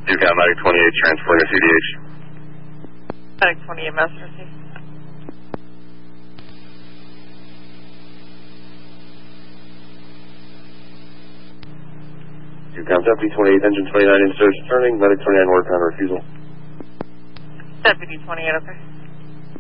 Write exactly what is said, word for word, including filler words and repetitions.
You've got Medic twenty-eight transporting to C D H. Medic twenty-eight, master receive. You've got Deputy twenty-eight, engine twenty-nine in search turning, Medic twenty-nine work on refusal. Deputy twenty-eight, okay.